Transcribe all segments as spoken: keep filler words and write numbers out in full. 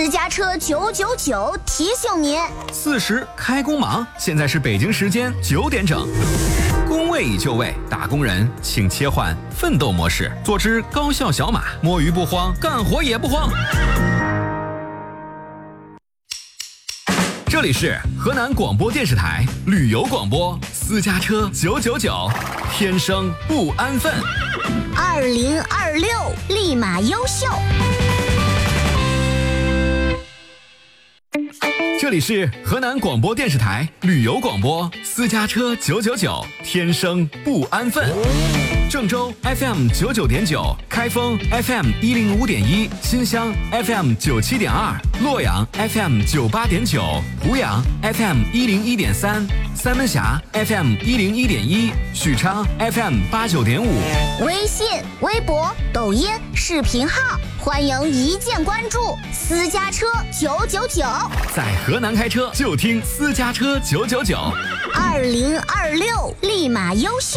家车九九九提醒您： 四十开工忙，现在是北京时间九点整。工位已就位，打工人请切换奋斗模式，做只高效小马，摸鱼不慌，干活也不慌。这里是河南广播电视台旅游广播，私家车九九九，天生不安分。 二零二六立马优秀。 这里是河南广播电视台旅游广播，私家车九九九，天生不安分。郑州 F M 九九点九，开封 F M 一零五点一，新乡 F M 九七点二，洛阳 F M 九八点九，湖阳 F M 一零一点三，三门峡 F M 一零一点一，许昌 F M 八九点五。 微信、微博、抖音、视频号，欢迎一键关注私家车九九九。 在河南开车就听私家车九九九。 二零二六立马优秀。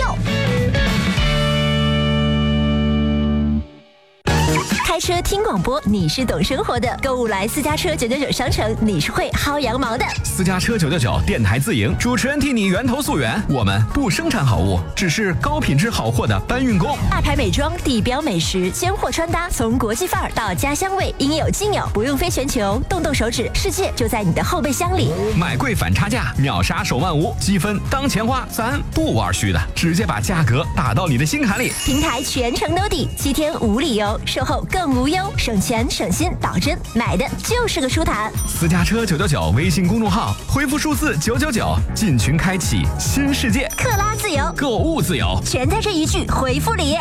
开车听广播，你是懂生活的；购物来私家车九九九商城，你是会薅羊毛的。 私家车九九九电台自营，主持人替你源头溯源。我们不生产好物，只是高品质好货的搬运工。 大牌美妆、地标美食、鲜货穿搭，从国际范儿到家乡味，应有尽有，不用飞全球，动动手指，世界就在你的后备箱里。 买贵反差价，秒杀手万无，积分当钱花，咱不玩虚的，直接把价格打到你的心坎里。 平台全程兜底，七天无理由，售后更无忧，省钱省心，保真，买的就是个舒坦。 私家车九九九微信公众号，回复数字九九九，进群开启新世界， 克拉自由， 购物自由， 全在这一句回复里。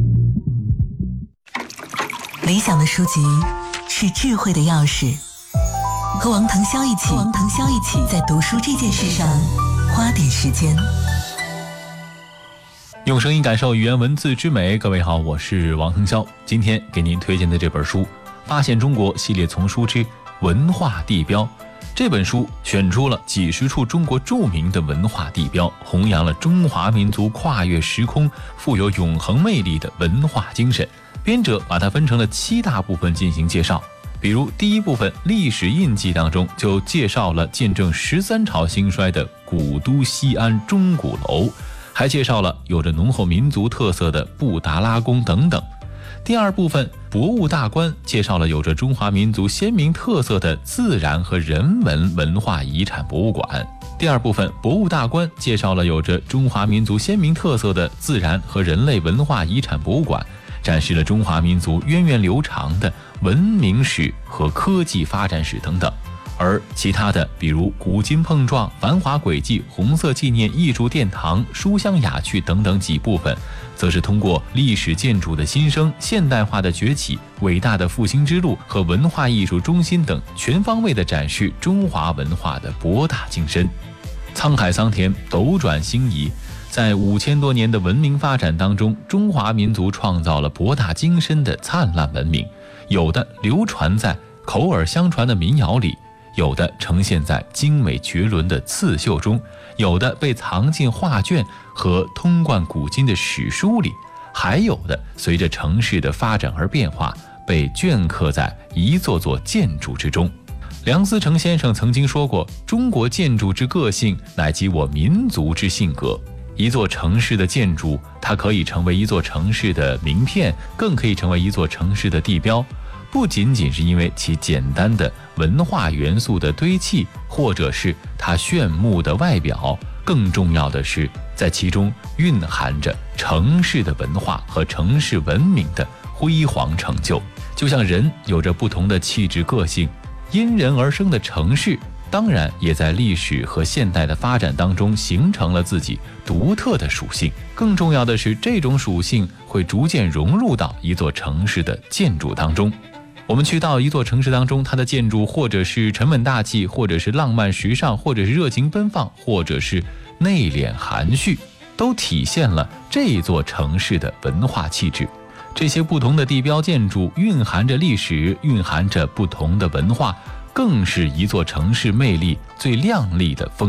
理想的书籍是智慧的钥匙，和王腾霄一起，和王腾霄一起在读书这件事上花点时间。 用声音感受语言文字之美。各位好，我是王腾霄。今天给您推荐的这本书《发现中国》系列丛书之文化地标。这本书选出了几十处中国著名的文化地标，弘扬了中华民族跨越时空、富有永恒魅力的文化精神。编者把它分成了七大部分进行介绍。比如第一部分历史印记当中，就介绍了见证十三朝兴衰的古都西安钟鼓楼，还介绍了有着浓厚民族特色的布达拉宫等等。第二部分博物大观介绍了有着中华民族鲜明特色的自然和人文文化遗产博物馆。第二部分博物大观介绍了有着中华民族鲜明特色的自然和人类文化遗产博物馆，展示了中华民族源远流长的文明史和科技发展史等等。而其他的比如古今碰撞、繁华轨迹、红色纪念、艺术殿堂、书香雅趣等等几部分，则是通过历史建筑的新生、现代化的崛起、伟大的复兴之路和文化艺术中心等全方位地展示中华文化的博大精深。沧海桑田，斗转星移，在五千多年的文明发展当中，中华民族创造了博大精深的灿烂文明，有的流传在口耳相传的民谣里，有的呈现在精美绝伦的刺绣中，有的被藏进画卷和通贯古今的史书里，还有的随着城市的发展而变化，被镌刻在一座座建筑之中。梁思成先生曾经说过，中国建筑之个性乃及我民族之性格。一座城市的建筑，它可以成为一座城市的名片，更可以成为一座城市的地标，不仅仅是因为其简单的文化元素的堆砌，或者是它炫目的外表，更重要的是在其中蕴含着城市的文化和城市文明的辉煌成就。就像人有着不同的气质个性，因人而生的城市当然也在历史和现代的发展当中形成了自己独特的属性。更重要的是，这种属性会逐渐融入到一座城市的建筑当中。我们去到一座城市当中，它的建筑或者是沉稳大气，或者是浪漫时尚，或者是热情奔放，或者是内敛含蓄，都体现了这座城市的文化气质。这些不同的地标建筑蕴含着历史，蕴含着不同的文化，更是一座城市魅力最亮丽的风